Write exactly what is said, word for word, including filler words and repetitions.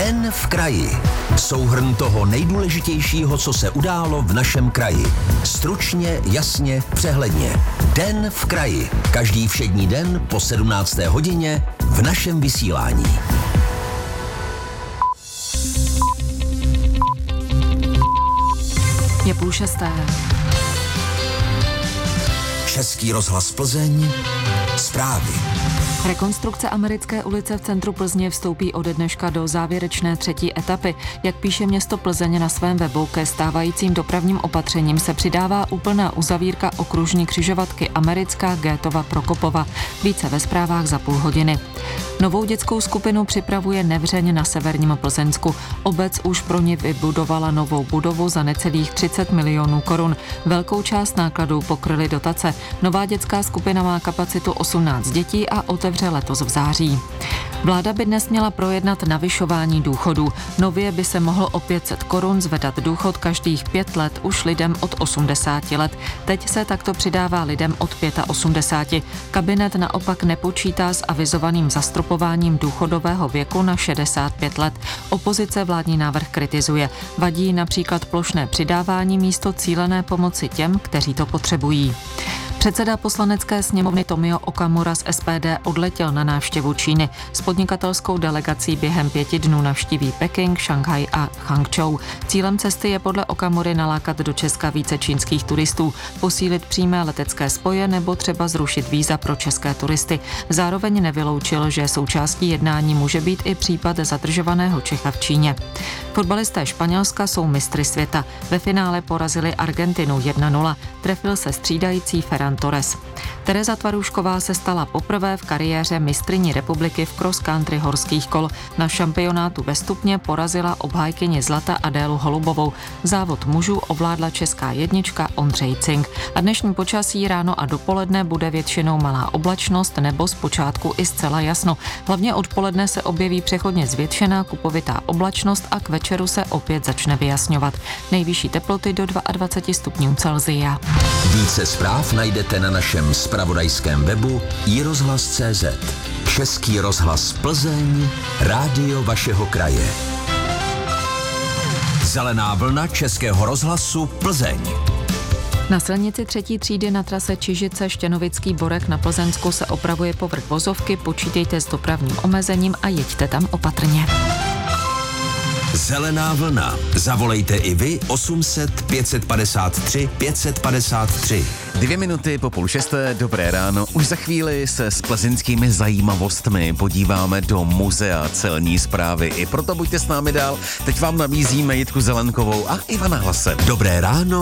Den v kraji. Souhrn toho nejdůležitějšího, co se událo v našem kraji. Stručně, jasně, přehledně. Den v kraji. Každý všední den po sedmnácté hodině v našem vysílání. Je půl šesté. Český rozhlas Plzeň. Zprávy. Rekonstrukce Americké ulice v centru Plzně vstoupí ode dneška do závěrečné třetí etapy. Jak píše město Plzeň na svém webu, ke stávajícím dopravním opatřením se přidává úplná uzavírka okružní křižovatky Americká Gétova Prokopova. Více ve zprávách za půl hodiny. Novou dětskou skupinu připravuje Nevřeň na severním Plzeňsku. Obec už pro ní vybudovala novou budovu za necelých třicet milionů korun. Velkou část nákladů pokryly dotace. Nová dětská skupina má kapacitu osmnáct dětí a otevře letos v září. Vláda by dnes měla projednat navyšování důchodů. Nově by se mohlo o pět set korun zvedat důchod každých pět let už lidem od osmdesáti let. Teď se takto přidává lidem od osmdesáti pěti. Kabinet naopak nepočítá s avizovaným zastropováním důchodového věku na šedesát pět let. Opozice vládní návrh kritizuje. Vadí například plošné přidávání místo cílené pomoci těm, kteří to potřebují. Předseda poslanecké sněmovny Tomio Okamura z S P D odletěl na návštěvu Číny. S podnikatelskou delegací během pěti dnů navštíví Peking, Šanghaj a Hangzhou. Cílem cesty je podle Okamury nalákat do Česka více čínských turistů, posílit přímé letecké spoje nebo třeba zrušit víza pro české turisty. Zároveň nevyloučil, že součástí jednání může být i případ zadržovaného Čecha v Číně. Fotbalisté Španělska jsou mistry světa. Ve finále porazili Argentinu jedna nula. Trefil se střídající Ferran Torres. Tereza Tvarůšková se stala poprvé v kariéře mistryní republiky v cross country horských kol. Na šampionátu ve Stupně porazila obhájkyni zlata Adélu Holubovou. Závod mužů ovládla česká jednička Ondřej Cink. A dnešní počasí ráno a dopoledne bude většinou malá oblačnost nebo zpočátku i zcela jasno. Hlavně odpoledne se objeví přechodně zvětšená kupovitá oblačnost a k večeru se opět začne vyjasňovat. Nejvyšší teploty do dvacet dva stupňů Celsia. Více zpráv najdete na našem zpravodajském webu i rozhlas tečka cé zet. Český rozhlas Plzeň, rádio vašeho kraje. Zelená vlna Českého rozhlasu Plzeň. Na silnici třetí třídy na trase Čižice Štěnovický Borek na Plzeňsku se opravuje povrch vozovky, počítejte s dopravním omezením a jeďte tam opatrně. Zelená vlna. Zavolejte i vy osm set pět set padesát tři pět set padesát tři. Dvě minuty po půl šesté, dobré ráno. Už za chvíli se s plzeňskými zajímavostmi podíváme do muzea celní správy. I proto buďte s námi dál. Teď vám nabízíme Jitku Zelenkovou a Ivana Hlase. Dobré ráno